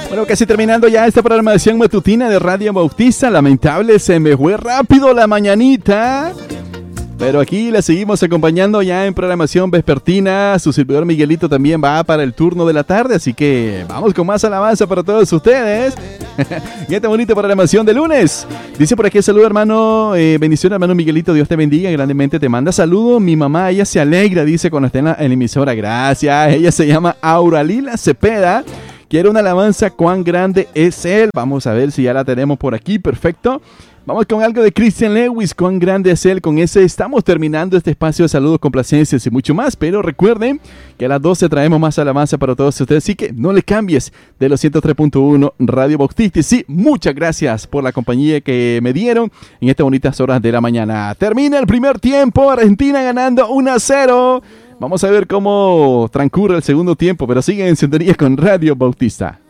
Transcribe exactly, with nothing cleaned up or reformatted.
Bueno, casi terminando ya esta programación matutina de Radio Bautista. Lamentable, se me fue rápido la mañanita. Pero aquí la seguimos acompañando ya en programación vespertina. Su servidor Miguelito también va para el turno de la tarde, así que vamos con más alabanza para todos ustedes. Y esta bonita programación de lunes. Dice por aquí, saludo hermano, eh, bendición hermano Miguelito, Dios te bendiga grandemente, te manda saludo. Mi mamá, ella se alegra, dice, cuando está en la, en la emisora. Gracias, ella se llama Auralila Cepeda. Quiere una alabanza, cuán grande es Él. Vamos a ver si ya la tenemos por aquí, perfecto. Vamos con algo de Christian Lewis, cuán grande es Él. Con ese estamos terminando este espacio de saludos, complacencias y mucho más. Pero recuerden que a las doce traemos más alabanza para todos ustedes. Así que no le cambies de los ciento tres punto uno Radio Bautista. Y sí, muchas gracias por la compañía que me dieron en estas bonitas horas de la mañana. Termina el primer tiempo, Argentina ganando uno a cero. Vamos a ver cómo transcurre el segundo tiempo, pero siguen en sintonía con Radio Bautista.